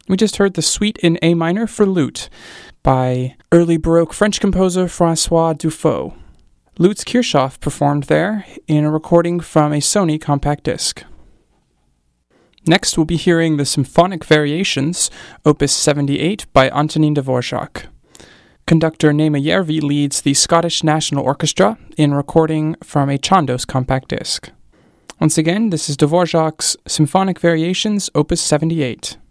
We just heard the Suite in A minor for lute by early Baroque French composer François Dufaux. Lutz Kirchhoff performed there in a recording from a Sony compact disc. Next, we'll be hearing the Symphonic Variations, Opus 78 by Antonín Dvořák. Conductor Nema Järvi leads the Scottish National Orchestra in a recording from a Chandos compact disc. Once again, this is Dvořák's Symphonic Variations, Opus 78.